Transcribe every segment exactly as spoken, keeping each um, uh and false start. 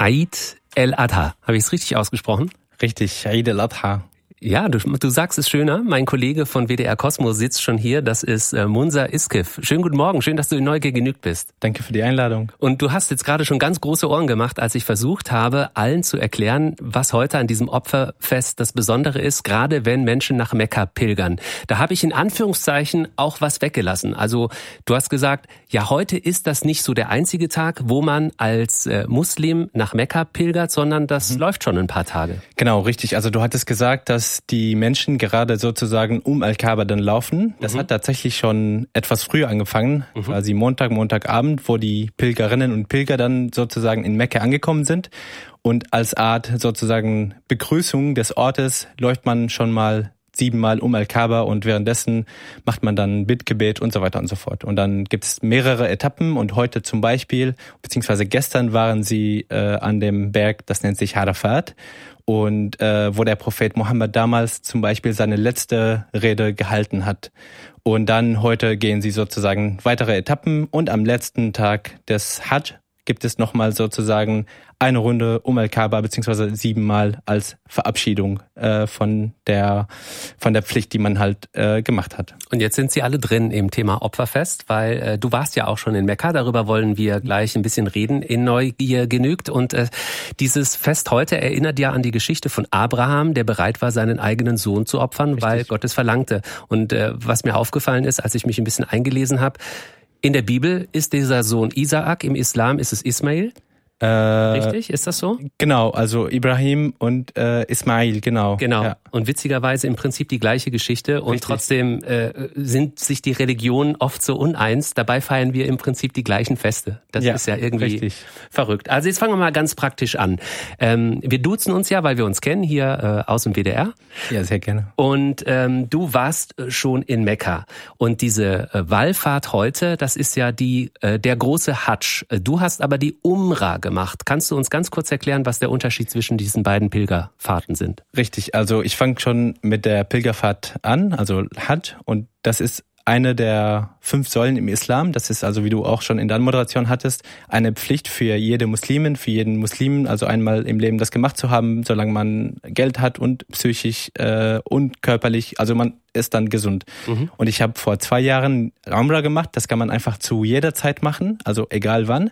Eid el-Adha. Habe ich es richtig ausgesprochen? Richtig, Eid el-Adha. Ja, du, du sagst es schöner. Mein Kollege von W D R Kosmos sitzt schon hier. Das ist äh, Munsa Iskif. Schönen guten Morgen. Schön, dass du in Neugier genügt bist. Danke für die Einladung. Und du hast jetzt gerade schon ganz große Ohren gemacht, als ich versucht habe, allen zu erklären, was heute an diesem Opferfest das Besondere ist, gerade wenn Menschen nach Mekka pilgern. Da habe ich in Anführungszeichen auch was weggelassen. Also du hast gesagt, ja, heute ist das nicht so der einzige Tag, wo man als äh, Muslim nach Mekka pilgert, sondern das mhm. läuft schon ein paar Tage. Genau, richtig. Also du hattest gesagt, dass die Menschen gerade sozusagen um Al-Kaaba dann laufen. Das mhm. hat tatsächlich schon etwas früher angefangen, mhm. quasi Montag, Montagabend, wo die Pilgerinnen und Pilger dann sozusagen in Mekka angekommen sind. Und als Art sozusagen Begrüßung des Ortes läuft man schon mal siebenmal um Al-Kaaba und währenddessen macht man dann Bittgebet und so weiter und so fort. Und dann gibt es mehrere Etappen und heute zum Beispiel, beziehungsweise gestern waren sie äh, an dem Berg, das nennt sich Arafat. Und äh, wo der Prophet Mohammed damals zum Beispiel seine letzte Rede gehalten hat. Und dann heute gehen sie sozusagen weitere Etappen und am letzten Tag des Hajj gibt es nochmal sozusagen eine Runde um Al-Kaaba beziehungsweise siebenmal als Verabschiedung äh, von der von der Pflicht, die man halt äh, gemacht hat. Und jetzt sind Sie alle drin im Thema Opferfest, weil äh, du warst ja auch schon in Mekka, darüber wollen wir gleich ein bisschen reden, in Neugier genügt. Und äh, dieses Fest heute erinnert ja an die Geschichte von Abraham, der bereit war, seinen eigenen Sohn zu opfern, Richtig. weil Gott es verlangte. Und äh, was mir aufgefallen ist, als ich mich ein bisschen eingelesen habe, in der Bibel ist dieser Sohn Isaak, im Islam ist es Ismail. Äh, Richtig? Ist das so? Genau, also Ibrahim und äh, Ismail, genau. Genau. Ja. Und witzigerweise im Prinzip die gleiche Geschichte und Richtig. trotzdem äh, sind sich die Religionen oft so uneins. Dabei feiern wir im Prinzip die gleichen Feste. Das ja, ist ja irgendwie richtig. verrückt. Also jetzt fangen wir mal ganz praktisch an. Ähm, wir duzen uns ja, weil wir uns kennen hier äh, aus dem W D R. Ja, sehr gerne. Und ähm, du warst schon in Mekka. Und diese äh, Wallfahrt heute, das ist ja die äh, der große Hadsch. Du hast aber die Umrah gemacht. Kannst du uns ganz kurz erklären, was der Unterschied zwischen diesen beiden Pilgerfahrten sind? Richtig, also ich fange schon mit der Pilgerfahrt an, also Hajj, und das ist eine der fünf Säulen im Islam. Das ist also, wie du auch schon in der Anmoderation hattest, eine Pflicht für jede Muslimin, für jeden Muslimen, also einmal im Leben das gemacht zu haben, solange man Geld hat und psychisch äh, und körperlich, also man ist dann gesund. Mhm. Und ich habe vor zwei Jahren Umrah gemacht. Das kann man einfach zu jeder Zeit machen, also egal wann.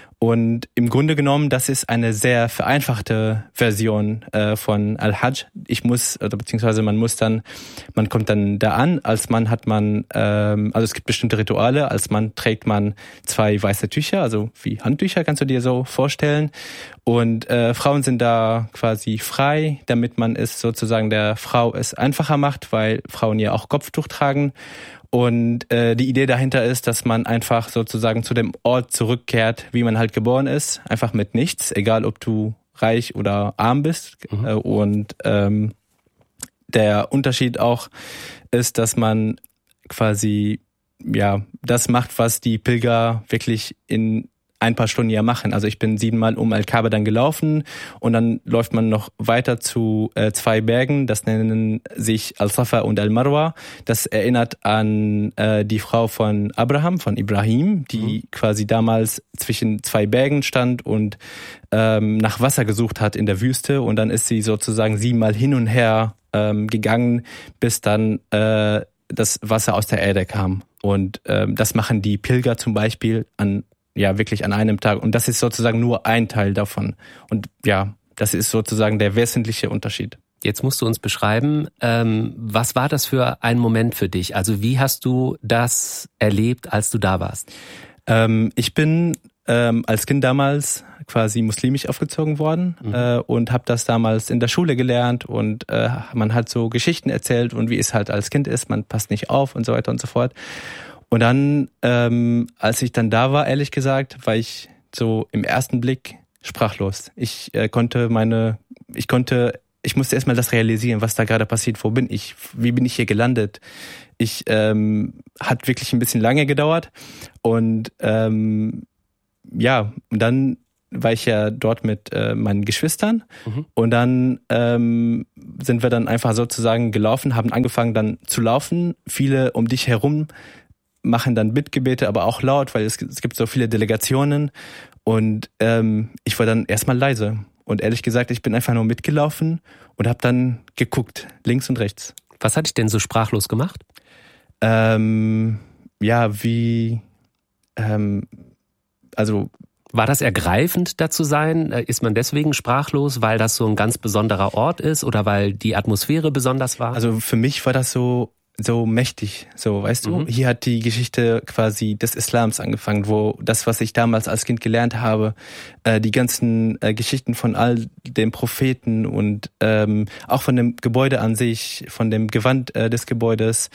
Und im Grunde genommen, das ist eine sehr vereinfachte Version äh, von Al-Hajj. Ich muss, oder beziehungsweise man muss dann, man kommt dann da an, als Mann hat man, ähm, also es gibt bestimmte Rituale, als Mann trägt man zwei weiße Tücher, also wie Handtücher, kannst du dir so vorstellen. Und äh, Frauen sind da quasi frei, damit man es sozusagen der Frau es einfacher macht, weil Frauen ja auch Kopftuch tragen. Und äh, die Idee dahinter ist, dass man einfach sozusagen zu dem Ort zurückkehrt, wie man halt geboren ist, einfach mit nichts, egal ob du reich oder arm bist. Mhm. Äh, und ähm, der Unterschied auch ist, dass man quasi ja das macht, was die Pilger wirklich in ein paar Stunden ja machen. Also ich bin siebenmal um Al-Kaaba dann gelaufen und dann läuft man noch weiter zu äh, zwei Bergen, das nennen sich Al-Safa und Al-Marwa. Das erinnert an äh, die Frau von Abraham, von Ibrahim, die mhm. quasi damals zwischen zwei Bergen stand und ähm, nach Wasser gesucht hat in der Wüste und dann ist sie sozusagen siebenmal hin und her ähm, gegangen, bis dann äh, das Wasser aus der Erde kam. Und ähm, das machen die Pilger zum Beispiel an ja, wirklich an einem Tag. Und das ist sozusagen nur ein Teil davon. Und ja, das ist sozusagen der wesentliche Unterschied. Jetzt musst du uns beschreiben, ähm, was war das für ein Moment für dich? Also wie hast du das erlebt, als du da warst? Ähm, ich bin ähm, als Kind damals quasi muslimisch aufgezogen worden mhm. äh, und habe das damals in der Schule gelernt und äh, man hat so Geschichten erzählt und wie es halt als Kind ist, man passt nicht auf und so weiter und so fort. Und dann, ähm, als ich dann da war, ehrlich gesagt, war ich so im ersten Blick sprachlos. Ich äh, konnte meine, ich konnte, ich musste erstmal das realisieren, was da gerade passiert. Wo bin ich? Wie bin ich hier gelandet? Ich, ähm, hat wirklich ein bisschen lange gedauert. Und ähm, ja, und dann war ich ja dort mit äh, meinen Geschwistern mhm. und dann ähm, sind wir dann einfach sozusagen gelaufen, haben angefangen dann zu laufen. Viele um dich herum machen dann Bittgebete, aber auch laut, weil es, es gibt so viele Delegationen Und ähm, ich war dann erstmal leise. Und ehrlich gesagt, ich bin einfach nur mitgelaufen und habe dann geguckt, links und rechts. Was hat dich denn so sprachlos gemacht? Ähm, ja, wie, ähm, also... War das ergreifend, da zu sein? Ist man deswegen sprachlos, weil das so ein ganz besonderer Ort ist oder weil die Atmosphäre besonders war? Also für mich war das so so mächtig, so, weißt du? Mhm. Hier hat die Geschichte quasi des Islams angefangen, wo das, was ich damals als Kind gelernt habe, äh, die ganzen äh, Geschichten von all den Propheten und ähm, auch von dem Gebäude an sich, von dem Gewand äh, des Gebäudes,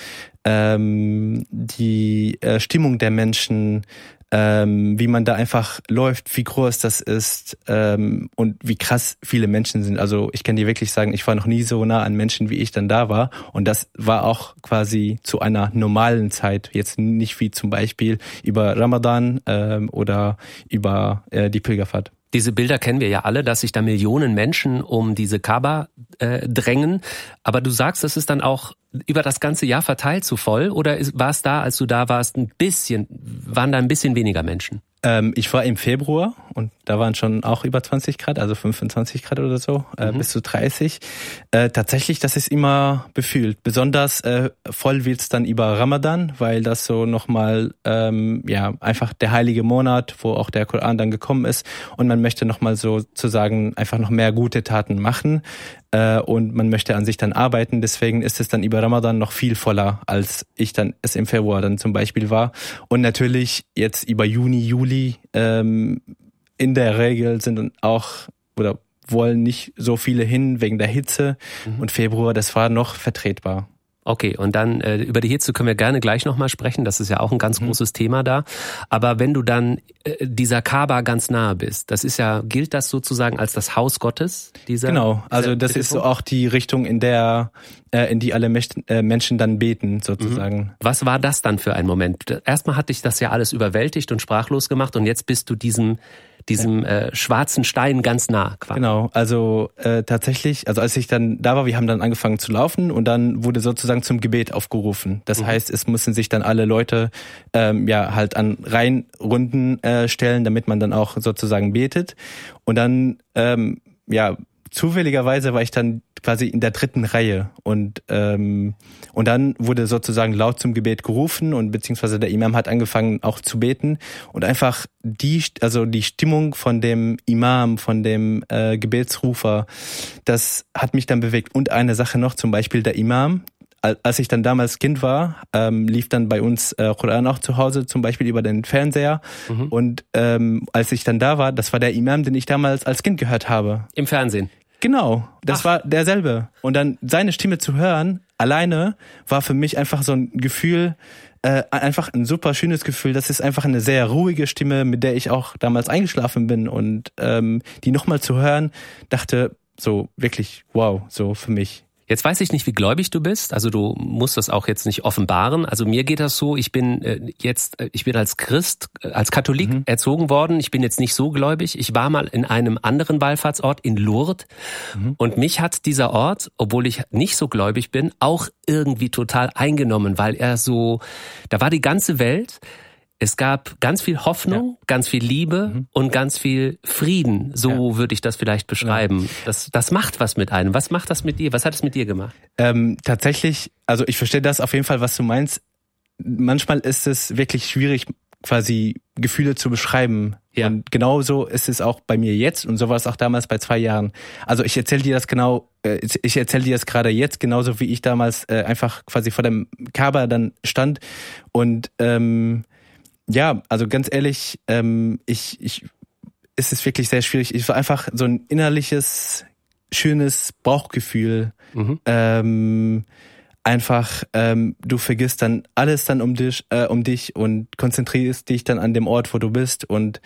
ähm, die äh, Stimmung der Menschen, ähm, wie man da einfach läuft, wie groß das ist ähm, und wie krass viele Menschen sind. Also ich kann dir wirklich sagen, ich war noch nie so nah an Menschen, wie ich dann da war. Und das war auch quasi zu einer normalen Zeit. Jetzt nicht wie zum Beispiel über Ramadan ähm, oder über äh, die Pilgerfahrt. Diese Bilder kennen wir ja alle, dass sich da Millionen Menschen um diese Kaaba äh, drängen. Aber du sagst, es ist dann auch über das ganze Jahr verteilt so voll? Oder war es da, als du da warst, ein bisschen, waren da ein bisschen weniger Menschen? Ähm, ich war im Februar und da waren schon auch über zwanzig Grad, also fünfundzwanzig Grad oder so, äh, mhm. bis zu dreißig. Äh, tatsächlich, das ist immer befüllt. Besonders äh, voll wird's dann über Ramadan, weil das so nochmal, ähm, ja, einfach der heilige Monat, wo auch der Koran dann gekommen ist und man möchte nochmal sozusagen einfach noch mehr gute Taten machen äh, und man möchte an sich dann arbeiten. Deswegen ist es dann über Ramadan noch viel voller, als ich dann es im Februar dann zum Beispiel war. Und natürlich jetzt über Juni, Juli, ähm, in der Regel sind dann auch oder wollen nicht so viele hin wegen der Hitze. Mhm. Und Februar, das war noch vertretbar. Okay, und dann äh, über die Hitze können wir gerne gleich nochmal sprechen. Das ist ja auch ein ganz mhm. großes Thema da. Aber wenn du dann äh, dieser Kaaba ganz nahe bist, das ist ja, gilt das sozusagen als das Haus Gottes? Dieser, genau, also das ist so auch die Richtung, in der äh, in die alle Mecht- äh, Menschen dann beten sozusagen. Mhm. Was war das dann für ein Moment? Erstmal hat dich das ja alles überwältigt und sprachlos gemacht und jetzt bist du diesem diesem äh, schwarzen Stein ganz nah quasi. Genau, also äh, tatsächlich, also als ich dann da war, wir haben dann angefangen zu laufen und dann wurde sozusagen zum Gebet aufgerufen. Das mhm. heißt, es müssen sich dann alle Leute ähm, ja halt an Reihenrunden äh, stellen, damit man dann auch sozusagen betet. Und dann ähm, ja zufälligerweise war ich dann quasi in der dritten Reihe und ähm, und dann wurde sozusagen laut zum Gebet gerufen und beziehungsweise der Imam hat angefangen auch zu beten und einfach die also die Stimmung von dem Imam, von dem äh, Gebetsrufer, das hat mich dann bewegt. Und eine Sache noch, zum Beispiel der Imam. Als ich dann damals Kind war, ähm, lief dann bei uns äh, Koran auch zu Hause, zum Beispiel über den Fernseher. Mhm. Und ähm, als ich dann da war, das war der Imam, den ich damals als Kind gehört habe. Im Fernsehen? Genau, das Ach. war derselbe. Und dann seine Stimme zu hören, alleine, war für mich einfach so ein Gefühl, äh, einfach ein super schönes Gefühl. Das ist einfach eine sehr ruhige Stimme, mit der ich auch damals eingeschlafen bin. Und ähm, die nochmal zu hören, dachte so wirklich, wow, so für mich. Jetzt weiß ich nicht, wie gläubig du bist. Also du musst das auch jetzt nicht offenbaren. Also mir geht das so, ich bin äh, jetzt, äh, ich bin als Christ, äh, als Katholik mhm. erzogen worden. Ich bin jetzt nicht so gläubig. Ich war mal in einem anderen Wallfahrtsort in Lourdes mhm. und mich hat dieser Ort, obwohl ich nicht so gläubig bin, auch irgendwie total eingenommen, weil er so, da war die ganze Welt. Es gab ganz viel Hoffnung, ja. ganz viel Liebe mhm. und ganz viel Frieden. So ja. würde ich das vielleicht beschreiben. Ja. Das, das macht was mit einem. Was macht das mit dir? Was hat es mit dir gemacht? Ähm, tatsächlich, also ich verstehe das auf jeden Fall, was du meinst. Manchmal ist es wirklich schwierig, quasi Gefühle zu beschreiben. Ja. Und genauso ist es auch bei mir jetzt und so war es auch damals bei zwei Jahren. Also ich erzähle dir das genau, äh, ich erzähle dir das gerade jetzt, genauso wie ich damals äh, einfach quasi vor dem Kaaba dann stand und ähm, ja, also ganz ehrlich, ähm, ich, ich, ist es wirklich sehr schwierig. Ich war einfach so ein innerliches, schönes Bauchgefühl. Mhm. Ähm, einfach, ähm, du vergisst dann alles dann um dich, äh, um dich und konzentrierst dich dann an dem Ort, wo du bist und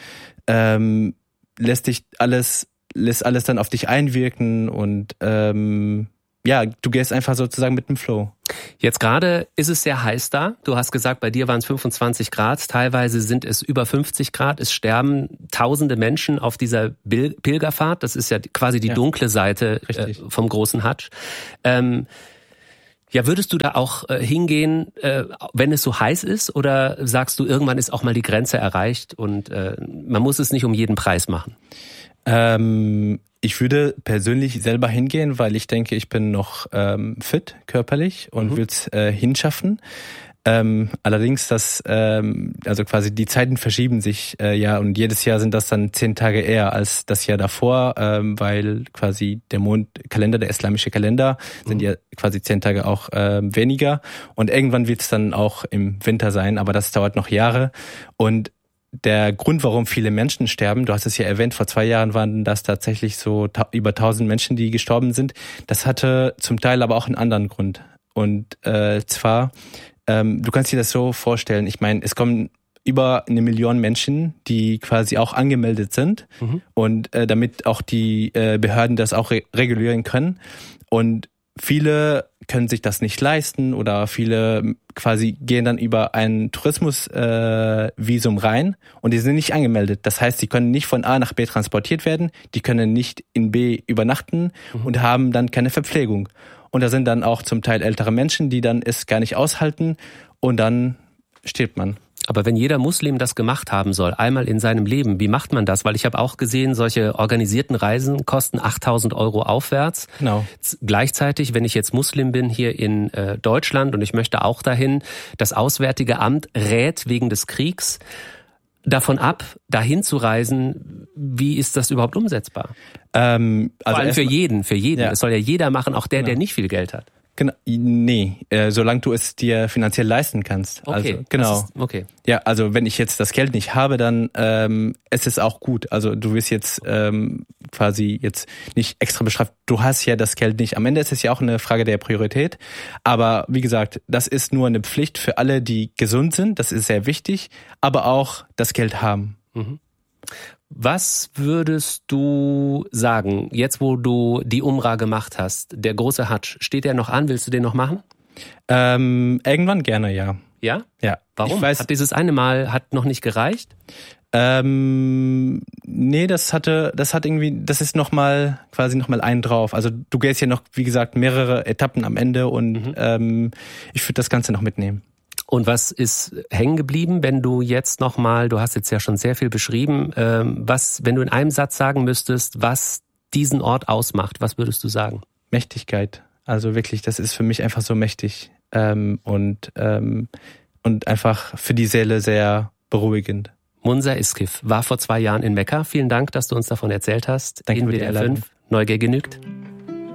ähm, lässt dich alles, lässt alles dann auf dich einwirken und ähm, ja, du gehst einfach sozusagen mit dem Flow. Jetzt gerade ist es sehr heiß da. Du hast gesagt, bei dir waren es fünfundzwanzig Grad. Teilweise sind es über fünfzig Grad. Es sterben tausende Menschen auf dieser Pilgerfahrt. Das ist ja quasi die ja. dunkle Seite äh, vom großen Hadsch. Ähm, Ja, würdest du da auch äh, hingehen, äh, wenn es so heiß ist, oder sagst du, irgendwann ist auch mal die Grenze erreicht und äh, man muss es nicht um jeden Preis machen? Ähm, ich würde persönlich selber hingehen, weil ich denke, ich bin noch ähm, fit körperlich und mhm. würde es äh, hinschaffen. Ähm, allerdings, das, ähm, also quasi die Zeiten verschieben sich äh, ja, und jedes Jahr sind das dann zehn Tage eher als das Jahr davor, ähm, weil quasi der Mondkalender, der islamische Kalender, sind mhm. ja quasi zehn Tage auch ähm, weniger, und irgendwann wird es dann auch im Winter sein, aber das dauert noch Jahre. Und der Grund, warum viele Menschen sterben, du hast es ja erwähnt, vor zwei Jahren waren das tatsächlich so ta- über tausend Menschen, die gestorben sind. Das hatte zum Teil aber auch einen anderen Grund. Und äh, zwar Ähm, du kannst dir das so vorstellen, ich meine, es kommen über eine Million Menschen, die quasi auch angemeldet sind, mhm. und äh, damit auch die äh, Behörden das auch re- regulieren können. Und viele können sich das nicht leisten, oder viele quasi gehen dann über ein Tourismusvisum äh, rein und die sind nicht angemeldet. Das heißt, sie können nicht von A nach B transportiert werden, die können nicht in B übernachten mhm. und haben dann keine Verpflegung. Und da sind dann auch zum Teil ältere Menschen, die dann es gar nicht aushalten, und dann stirbt man. Aber wenn jeder Muslim das gemacht haben soll, einmal in seinem Leben, wie macht man das? Weil ich habe auch gesehen, solche organisierten Reisen kosten achttausend Euro aufwärts. Genau. Gleichzeitig, wenn ich jetzt Muslim bin hier in äh, Deutschland und ich möchte auch dahin, das Auswärtige Amt rät wegen des Kriegs davon ab, dahin zu reisen. Wie ist das überhaupt umsetzbar? Ähm, also Vor allem für jeden, für jeden. Ja. Es soll ja jeder machen, auch der, Genau. der nicht viel Geld hat. Genau, nee, äh, solange du es dir finanziell leisten kannst. Okay, also genau. Ist, okay. Ja, also wenn ich jetzt das Geld nicht habe, dann ähm, es ist auch gut. Also du wirst jetzt ähm, quasi jetzt nicht extra bestraft. Du hast ja das Geld nicht. Am Ende ist es ja auch eine Frage der Priorität. Aber wie gesagt, das ist nur eine Pflicht für alle, die gesund sind. Das ist sehr wichtig. Aber auch das Geld haben. Mhm. Was würdest du sagen, jetzt wo du die Umrah gemacht hast, der große Hadsch, steht der noch an? Willst du den noch machen? Ähm, irgendwann gerne, ja. Ja? Ja. Warum? Ich weiß, hat dieses eine Mal hat noch nicht gereicht? Ähm, nee, das hatte, das hat irgendwie, das ist nochmal, quasi nochmal einen drauf. Also du gehst ja noch, wie gesagt, mehrere Etappen am Ende, und mhm. ähm, ich würde das Ganze noch mitnehmen. Und was ist hängen geblieben, wenn du jetzt nochmal, du hast jetzt ja schon sehr viel beschrieben, ähm, was, wenn du in einem Satz sagen müsstest, was diesen Ort ausmacht, was würdest du sagen? Mächtigkeit. Also wirklich, das ist für mich einfach so mächtig ähm, und ähm, und einfach für die Seele sehr beruhigend. Munzer Iskif war vor zwei Jahren in Mekka. Vielen Dank, dass du uns davon erzählt hast. Danke in für die W D R Einladung. fünf Neugier genügt.